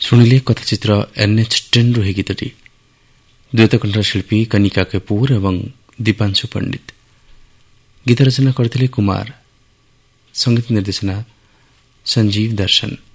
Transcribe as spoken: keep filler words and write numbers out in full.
ଶୁଣିଲେ କଥାଚିତ୍ର ଏନ୍ଏଚ୍ ଟେନ୍ରୁ ଏହି ଗୀତଟି। ଦ୍ୱୈତକଣ୍ଠ ଶିଳ୍ପୀ କନିକା କପୁର ଏବଂ ଦୀପାଂଶୁ ପଣ୍ଡିତ। ଗୀତ ରଚନା କରିଥିଲେ କୁମାର। ସଙ୍ଗୀତ ନିର୍ଦ୍ଦେଶନା ସଞ୍ଜୀବ ଦର୍ଶନ।